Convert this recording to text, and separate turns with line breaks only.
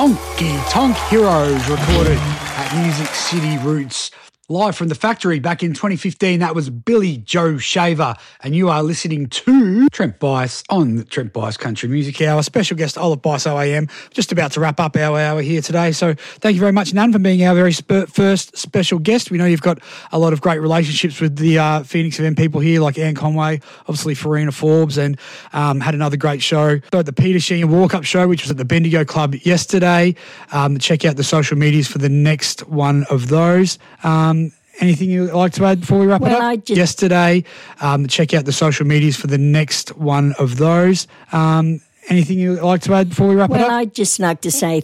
Honky Tonk Heroes recorded at Music City Roots. Live from the factory back in 2015, that was Billy Joe Shaver, and you are listening to Trent Bice on the Trent Bice Country Music Hour. Special guest Olive Bice OAM, just about to wrap up our hour here today. So thank you very much, Nan, for being our very first special guest. We know you've got a lot of great relationships with the Phoenix FM people here, like Anne Conway, obviously Farina Forbes, and had another great show. So at the Peter Sheehan Walk-Up Show, which was at the Bendigo Club yesterday. Check out the social medias for the next one of those. Anything you'd like to add before we wrap it up? Yesterday, check out the social medias for the next one of those. Anything you'd like to add before we wrap it up?
I'd just like to say